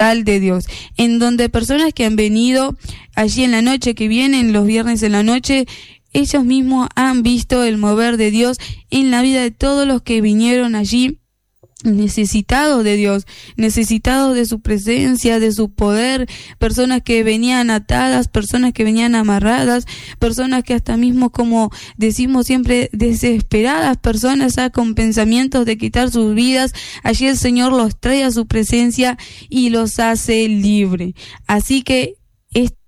de Dios, en donde personas que han venido allí en la noche, que vienen los viernes en la noche, ellos mismos han visto el mover de Dios en la vida de todos los que vinieron allí, necesitados de Dios, necesitados de su presencia, de su poder, personas que venían atadas, personas que venían amarradas, personas que hasta mismo, como decimos siempre, desesperadas, personas con pensamientos de quitar sus vidas. Allí el Señor los trae a su presencia y los hace libre. Así que